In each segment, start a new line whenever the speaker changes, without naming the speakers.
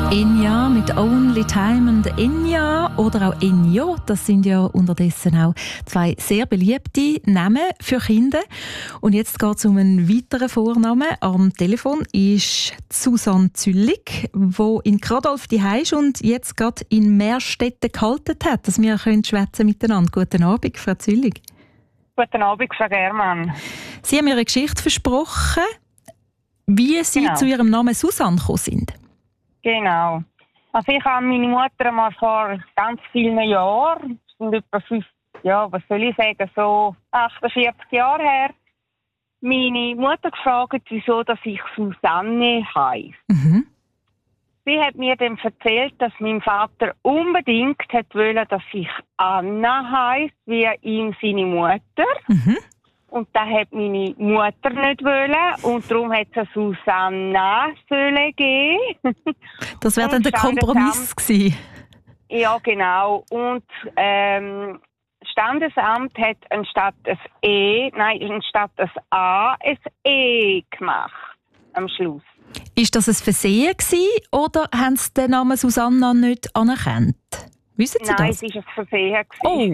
Enya mit Only Time und Enya oder auch Enyo, das sind ja unterdessen auch zwei sehr beliebte Namen für Kinder. Und jetzt geht es um einen weiteren Vornamen. Am Telefon ist Susanne Züllig, die in Kradolf daheim ist und jetzt gerade in Meerstetten gehalten hat, dass wir schwätzen miteinander. Guten Abend, Frau Züllig.
Guten Abend, Frau Germann.
Sie haben mir eine Geschichte versprochen, wie Sie zu Ihrem Namen Susanne gekommen sind.
Genau. Also ich habe meine Mutter mal vor ganz vielen Jahren, das sind etwa 5, was soll ich sagen, so 48 Jahre her, meine Mutter gefragt, wieso dass ich Susanne heisse. Mhm. Sie hat mir dann erzählt, dass mein Vater unbedingt wollte, dass ich Anna heisse, wie ihm seine Mutter. Mhm. Und das hat meine Mutter nicht wollen. Und darum hat es Susanna geben.
Das wäre dann der Kompromiss gewesen.
Ja, genau. Und Standesamt hat anstatt ein A ein E gemacht. Am Schluss.
Ist das ein Versehen gewesen, oder haben Sie den Namen Susanna nicht anerkannt? Wissen Sie
Nein,
das?
es war ein Versehen.
Oh!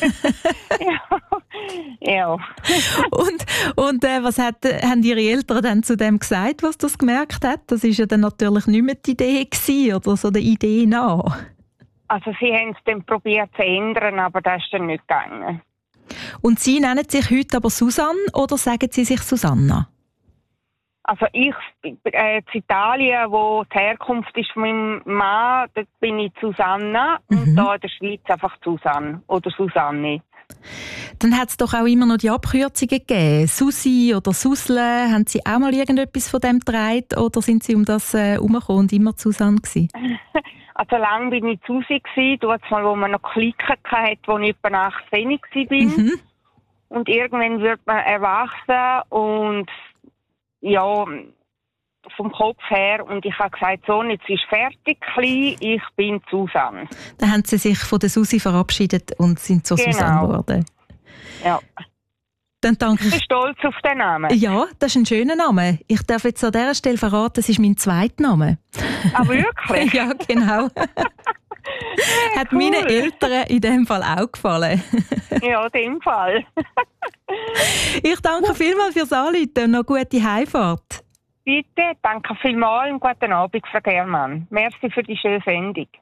ja.
Und was haben Ihre Eltern dann zu dem gesagt, was das gemerkt hat? Das war ja dann natürlich nicht mehr die Idee gewesen, oder so der Idee nach.
Also sie haben es dann probiert zu ändern, aber das ist dann nicht gegangen.
Und Sie nennen sich heute aber Susanne oder sagen Sie sich Susanna?
Also ich, in Italien, wo die Herkunft ist von meinem Mann, dort bin ich Susanna und da in der Schweiz einfach Susanne oder Susanne.
Dann hat es doch auch immer noch die Abkürzungen gegeben. Susi oder Susle, haben Sie auch mal irgendetwas von dem getragen oder sind Sie um das herumgekommen und immer Susanne gewesen?
Also lange bin ich Susi gewesen, dort mal, wo man noch Klicken hatte, wo ich etwa 18 war. Mhm. Und irgendwann wird man erwachsen und ja, vom Kopf her. Und ich habe gesagt, so, jetzt ist fertig, klein, ich bin Susanne.
Dann haben Sie sich von der Susi verabschiedet und sind zur Susanne geworden.
Ja.
Dann danke
ich bin stolz auf den Namen.
Ja, das ist ein schöner Name. Ich darf jetzt an dieser Stelle verraten, das ist mein zweiter Name.
Ah, wirklich?
Ja, genau. Hat meinen Eltern in dem Fall auch gefallen.
Ja, in dem Fall.
Ich danke vielmals fürs Anrufen und noch gute Heimfahrt.
Bitte, danke vielmals und guten Abend, Frau Germann. Merci für die schöne Sendung.